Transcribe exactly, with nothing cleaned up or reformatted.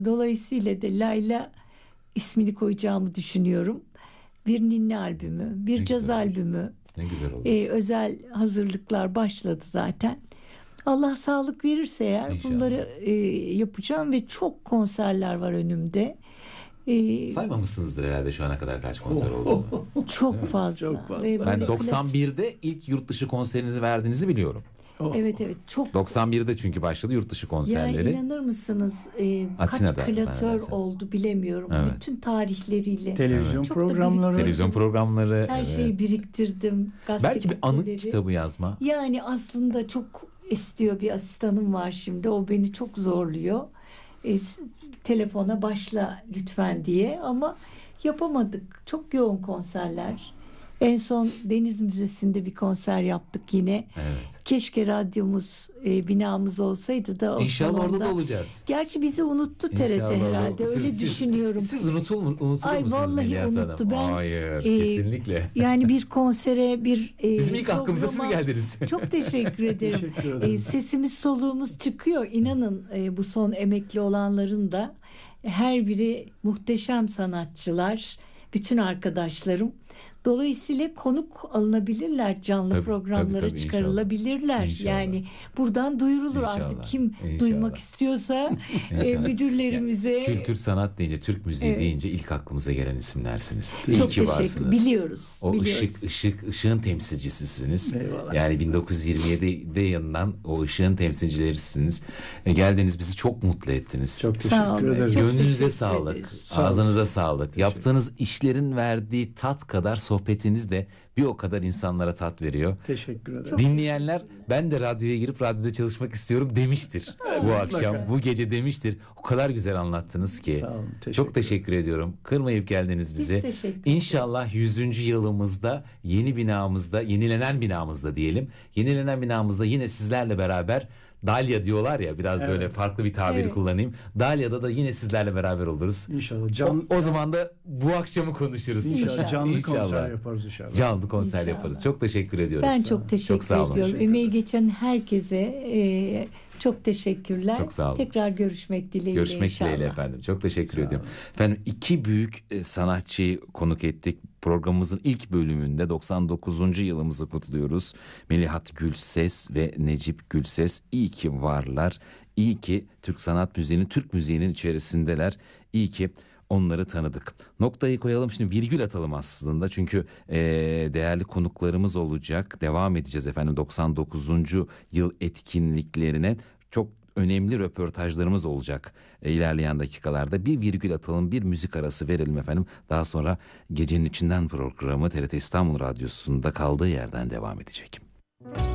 Dolayısıyla da Layla ismini koyacağımı düşünüyorum. Bir ninni albümü, bir Ne caz güzel olur. albümü. Ne güzel olur. Ee, özel hazırlıklar başladı zaten. Allah sağlık verirse eğer İnşallah. bunları e, yapacağım ve çok konserler var önümde. Ee, Saymamışsınızdır herhalde şu ana kadar kaç konser oldu. çok fazla. Çok fazla. Ve Ben böyle doksan birde ilk yurt dışı konserinizi verdiğinizi biliyorum. Oh. Evet evet çok. doksan birde çünkü başladı yurt dışı konserleri. Ya inanır mısınız e, Atina'da kaç klasör zannedersem. oldu bilemiyorum. Evet. Bütün tarihleriyle. Televizyon Çok da programları. Televizyon programları. Her evet. şeyi biriktirdim. Gazete Belki bir anı kitleleri. kitabı yazma. Yani aslında çok istiyor, bir asistanım var şimdi. O beni çok zorluyor. E, s- telefona başla lütfen diye ama yapamadık. Çok yoğun konserler. En son Deniz Müzesi'nde bir konser yaptık yine. Evet. Keşke radyomuz, e, binamız olsaydı da o İnşallah orada salonda. da olacağız. Gerçi bizi unuttu T R T İnşallah herhalde. olur. Öyle Siz- siz- düşünüyorum. Siz unutul, unutur Ay, musunuz vallahi Melihat Hanım? unuttu. Ben, Hayır, e, kesinlikle. Yani bir konsere, bir e, Bizim ilk aklımıza siz programa- geldiniz. Çok teşekkür ederim. Teşekkür ederim. E, sesimiz soluğumuz çıkıyor. İnanın e, bu son emekli olanların da her biri muhteşem sanatçılar. Bütün arkadaşlarım. Dolayısıyla konuk alınabilirler, canlı Tabii, programlara tabii, tabii, çıkarılabilirler. inşallah. Yani buradan duyurulur İnşallah, artık kim inşallah. duymak istiyorsa e, İnşallah. müdürlerimize. Yani kültür sanat deyince, Türk müziği Evet. deyince ilk aklımıza gelen isimlersiniz. İyi Çok ki teşekkür. varsınız. Biliyoruz. O biliyoruz. ışık, ışık, ışığın temsilcisisiniz. Eyvallah. Yani bin dokuz yüz yirmi yedide yanılan o ışığın temsilcilerisiniz. E, geldiniz, bizi çok mutlu ettiniz. Çok Sağ olun. teşekkür ederim. Çok Gönlünüze teşekkür sağlık, ederiz. Sağ olun. ağzınıza sağlık. Yaptığınız işlerin verdiği tat kadar sohbetiniz de bir o kadar insanlara tat veriyor. Teşekkür ederim. Dinleyenler ben de radyoya girip radyoda çalışmak istiyorum demiştir. Bu akşam, bu gece demiştir. O kadar güzel anlattınız ki. Sağ olun, teşekkür Çok teşekkür ediyorum. Kırmayıp geldiniz bize. teşekkür ederiz. İnşallah yüzüncü yılımızda, yeni binamızda, yenilenen binamızda diyelim. Yenilenen binamızda yine sizlerle beraber, Dalya diyorlar ya, biraz Evet. böyle farklı bir tabiri Evet. kullanayım. Dalya'da da yine sizlerle beraber oluruz. İnşallah. O, Can, o zaman da bu akşamı konuşuruz. inşallah canlı İnşallah. konser yaparız inşallah. Canlı konser İnşallah. yaparız. Çok teşekkür ediyorum. Ben çok teşekkür Çok sağ olun. ediyorum. Teşekkür Emeği ederiz. geçen herkese e, çok teşekkürler. Çok sağ olun. Tekrar görüşmek dileğiyle Görüşmek inşallah. dileğiyle efendim. Çok teşekkür ediyorum. Efendim iki büyük e, sanatçıyı konuk ettik. Programımızın ilk bölümünde doksan dokuzuncu yılımızı kutluyoruz. Melihat Gülses ve Necip Gülses iyi ki varlar. İyi ki Türk sanat müziğinin, Türk müziğinin içerisindeler. İyi ki onları tanıdık. Noktayı koyalım, şimdi virgül atalım aslında. Çünkü e, değerli konuklarımız olacak. Devam edeceğiz efendim doksan dokuzuncu yıl etkinliklerine. Çok önemli röportajlarımız olacak e, ilerleyen dakikalarda. Bir virgül atalım, bir müzik arası verelim efendim. Daha sonra Gecenin İçinden programı T R T İstanbul Radyosu'nda kaldığı yerden devam edecek.